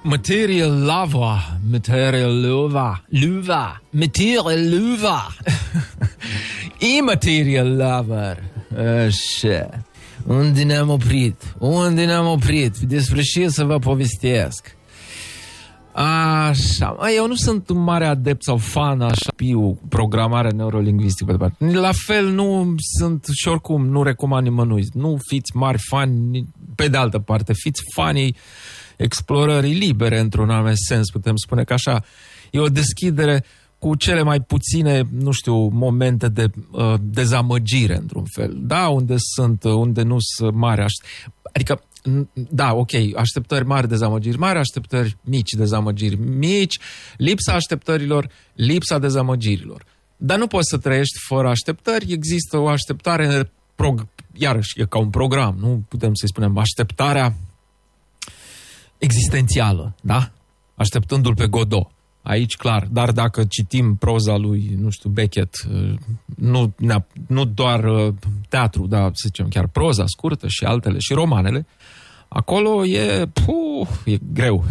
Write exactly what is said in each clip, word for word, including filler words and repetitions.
Material lava, material luva, luva, material luva, immaterial lover. Așa. Unde ne-am oprit? Unde ne-am oprit? Despre ce să vă povestesc? Așa. Eu nu sunt un mare adept sau fan, așa, piu, programare neurolingvistică. La fel nu sunt și oricum nu recomand nimănui. Nu fiți mari fani, pe de altă parte, fiți fanii explorării libere, într-un anume sens, putem spune că așa. E o deschidere cu cele mai puține, nu știu, momente de uh, dezamăgire, într-un fel. Da, unde sunt, unde nu sunt mari. Adică, da, ok, așteptări mari, dezamăgiri mari, așteptări mici, dezamăgiri mici, lipsa așteptărilor, lipsa dezamăgirilor. Dar nu poți să trăiești fără așteptări, există o așteptare, prog- iarăși, e ca un program, nu putem să-i spunem așteptarea existențială, da? Așteptându-l pe Godot. Aici, clar, dar dacă citim proza lui, nu știu, Beckett, nu, nu doar teatru, dar, să zicem, chiar proza scurtă și altele, și romanele, acolo e, puh, e greu.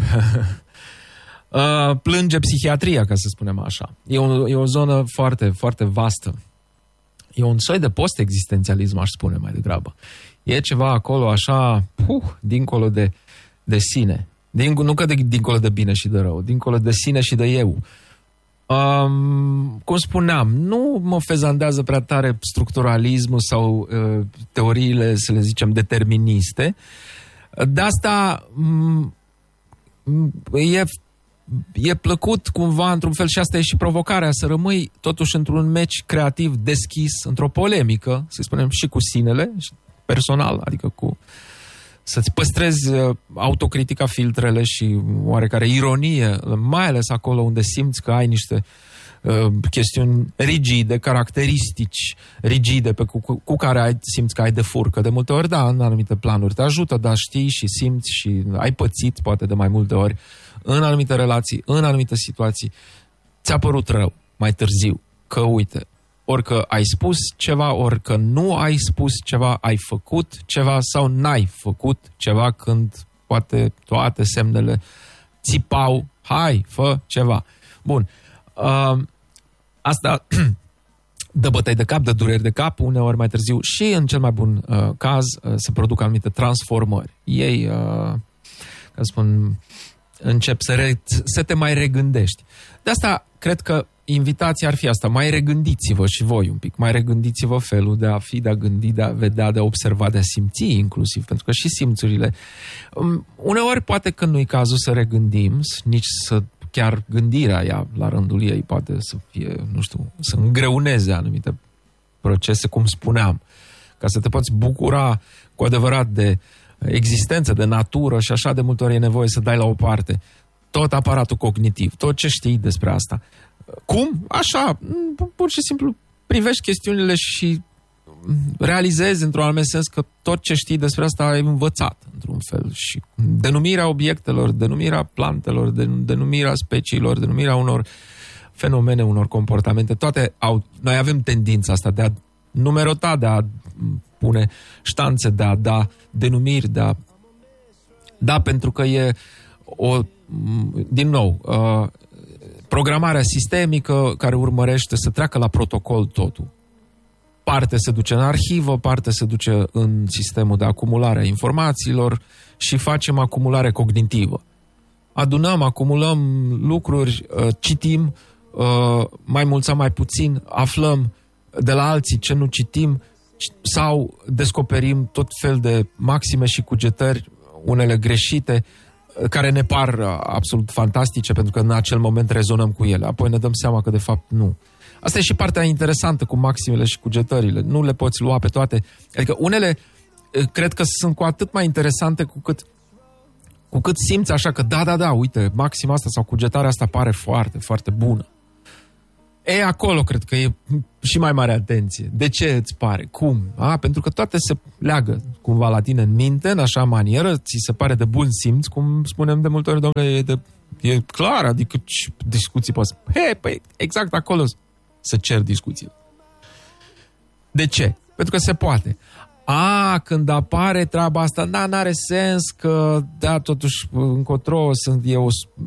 Plânge psihiatria, ca să spunem așa. E o, e o zonă foarte, foarte vastă. E un soi de post-existențialism, aș spune mai degrabă. E ceva acolo așa, puh, dincolo de, de sine. Din, nu că de, dincolo de bine și de rău, dincolo de sine și de eu. Um, cum spuneam, nu mă fezandează prea tare structuralismul sau uh, teoriile, să le zicem, deterministe. De asta m- e, e plăcut cumva, într-un fel, și asta e și provocarea, să rămâi totuși într-un meci creativ deschis, într-o polemică, să spunem, și cu sinele, personal, adică cu să-ți păstrezi autocritica, filtrele și oarecare ironie, mai ales acolo unde simți că ai niște uh, chestiuni rigide, caracteristici rigide pe cu, cu care ai, simți că ai de furcă. De multe ori, da, în anumite planuri te ajută, dar știi și simți și ai pățit, poate de mai multe ori, în anumite relații, în anumite situații. Ți-a părut rău mai târziu că, uite, orică ai spus ceva, orică nu ai spus ceva, ai făcut ceva sau n-ai făcut ceva, când poate toate semnele țipau, hai, fă ceva. Bun. Uh, asta dă bătăi de cap, dă dureri de cap, uneori mai târziu și, în cel mai bun uh, caz, uh, se produc anumite transformări. Ei, uh, ca spun, încep să, re- să te mai regândești. De asta, cred că invitația ar fi asta, mai regândiți-vă și voi un pic, mai regândiți-vă felul de a fi, de a gândi, de a vedea, de a observa, de a simți inclusiv, pentru că și simțurile, um, uneori poate că nu-i cazul să regândim, nici să chiar gândirea ea, la rândul ei, poate să fie, nu știu, să îngreuneze anumite procese, cum spuneam, ca să te poți bucura cu adevărat de existență, de natură și așa, de multe ori e nevoie să dai la o parte tot aparatul cognitiv, tot ce știi despre asta. Cum? Așa, pur și simplu privești chestiunile și realizezi într-un anume sens că tot ce știi despre asta ai învățat într-un fel. Și denumirea obiectelor, denumirea plantelor, denumirea speciilor, denumirea unor fenomene, unor comportamente, toate au, noi avem tendința asta de a numerota, de a pune ștanțe, de a da denumiri, de a da, pentru că e o, din nou, uh, programarea sistemică care urmărește să treacă la protocol totul. Parte se duce în arhivă, parte se duce în sistemul de acumulare a informațiilor și facem acumulare cognitivă. Adunăm, acumulăm lucruri, citim, mai mult sau mai puțin, aflăm de la alții ce nu citim sau descoperim tot fel de maxime și cugetări, unele greșite, care ne par absolut fantastice, pentru că în acel moment rezonăm cu ele. Apoi ne dăm seama că de fapt nu. Asta e și partea interesantă cu maximele și cugetările. Nu le poți lua pe toate. Adică unele cred că sunt cu atât mai interesante cu cât, cu cât simți așa că da, da, da, uite, maxima asta sau cugetarea asta pare foarte, foarte bună. E, acolo cred că e și mai mare atenție. De ce îți pare? Cum? A, pentru că toate se leagă cumva la tine în minte, în așa manieră, ți se pare de bun simț, cum spunem de multe ori, domnule, e, de, e clar, adică discuții poți. He, păi exact acolo să cer discuții. De ce? Pentru că se poate. A, când apare treaba asta, da, n-are sens că, da, totuși, încotro sunt eu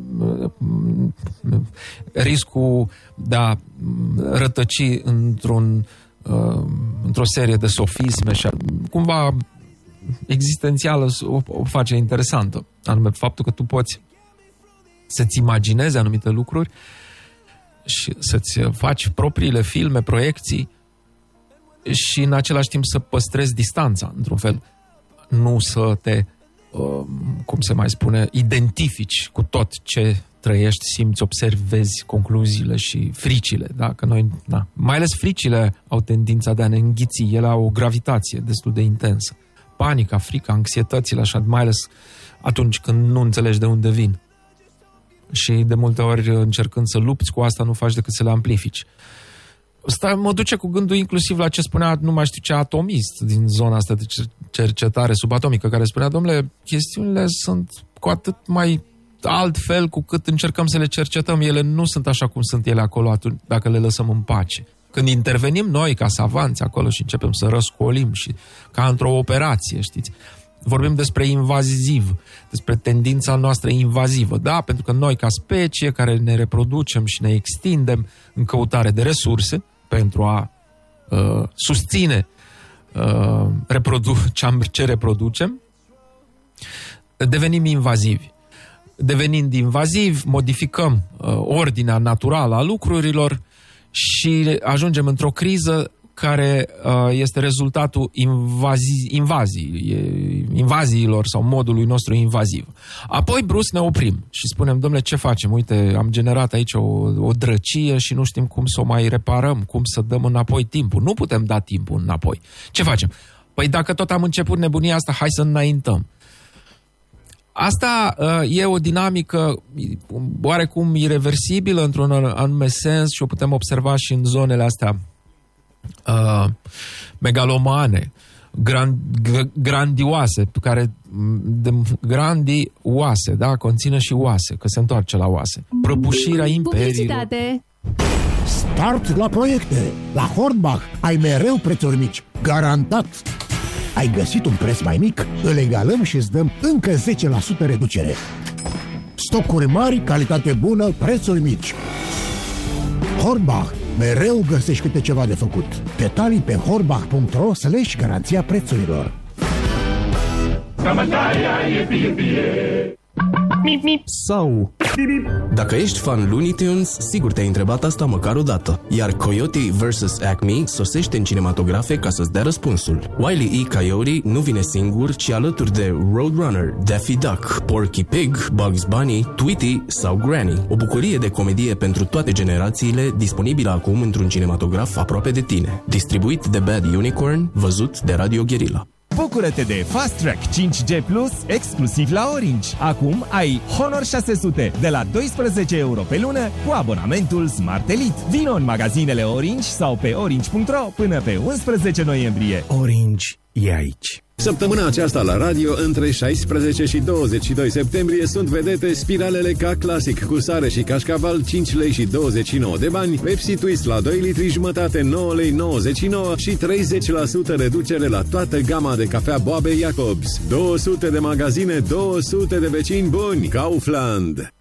riscul de a rătăci într-un, într-o serie de sofisme și cumva existențială o, o face interesantă. Anume, faptul că tu poți să-ți imaginezi anumite lucruri și să-ți faci propriile filme, proiecții și în același timp să păstrezi distanța, într-un fel. Nu să te, uh, cum se mai spune, identifici cu tot ce trăiești, simți, observi, vezi concluziile și fricile. Da? Că noi, da. Mai ales fricile au tendința de a ne înghiți. Ele au o gravitație destul de intensă. Panica, frica, anxietățile, așa, mai ales atunci când nu înțelegi de unde vin. Și de multe ori, încercând să lupți cu asta, nu faci decât să le amplifici. Asta mă duce cu gândul inclusiv la ce spunea, nu mai știu ce atomist din zona asta de cercetare subatomică, care spunea, domnule, chestiunile sunt cu atât mai altfel cu cât încercăm să le cercetăm. Ele nu sunt așa cum sunt ele acolo atunci, dacă le lăsăm în pace. Când intervenim noi ca savanți acolo și începem să răscolim și ca într-o operație, știți, vorbim despre invaziv, despre tendința noastră invazivă, da? Pentru că noi ca specie care ne reproducem și ne extindem în căutare de resurse pentru a uh, susține uh, reprodu- ce reproducem, devenim invazivi. Devenind invazivi, modificăm uh, ordinea naturală a lucrurilor și ajungem într-o criză care uh, este rezultatul invazii, invazii, invaziilor sau modului nostru invaziv. Apoi brusc ne oprim și spunem, domnule, ce facem? Uite, am generat aici o, o drăcie și nu știm cum să o mai reparăm, cum să dăm înapoi timpul. Nu putem da timpul înapoi. Ce facem? Păi dacă tot am început nebunia asta, hai să înaintăm. Asta uh, e o dinamică oarecum irreversibilă într-un anume sens și o putem observa și în zonele astea uh, megalomane, grand, g- grandioase, care de, grandioase, da, conține și oase, că se întoarce la oase. Prăbușirea imperiilor. Start la proiecte. La Hornbach ai mereu prețuri mici. Garantat. Ai găsit un preț mai mic? Îl egalăm și îți dăm încă zece la sută reducere. Stocuri mari, calitate bună, prețuri mici. Hornbach. Mereu găsești câte ceva de făcut. Detalii pe hornbach punct ro slash garanția prețurilor. Sau dacă ești fan Looney Tunes, sigur te-ai întrebat asta măcar o dată. Iar Coyote versus. Acme sosește în cinematografe ca să-ți dea răspunsul. Wile E. Coyote nu vine singur, ci alături de Roadrunner, Daffy Duck, Porky Pig, Bugs Bunny, Tweety sau Granny. O bucurie de comedie pentru toate generațiile, disponibilă acum într-un cinematograf aproape de tine. Distribuit de Bad Unicorn, văzut de Radio Guerilla. Bucură-te de Fast Track cinci G Plus exclusiv la Orange. Acum ai Honor șase sute de la doisprezece euro pe lună cu abonamentul Smart Elite. Vino în magazinele Orange sau pe orange punct ro până pe unsprezece noiembrie. Orange e aici. Săptămâna aceasta la radio, între șaisprezece și douăzeci și doi septembrie, sunt vedete spiralele ca clasic cu sare și cașcaval cinci lei și douăzeci și nouă de bani, Pepsi Twist la doi litri jumătate nouă lei nouăzeci și nouă și treizeci la sută reducere la toată gama de cafea Boabe Jacobs. două sute de magazine, două sute de vecini buni. Kaufland.